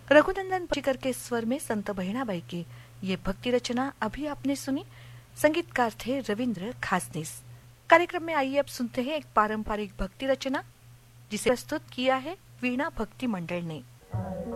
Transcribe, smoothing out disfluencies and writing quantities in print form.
रघुनंदन पचिकर के स्वर में संत बहिणाबाई की ये भक्ति रचना अभी आपने सुनी। संगीतकार थे रविंद्र खासनीस। कार्यक्रम में आइए अब सुनते हैं एक पारंपरिक भक्ति रचना जिसे प्रस्तुत किया है वीणा भक्ति मंडल ने।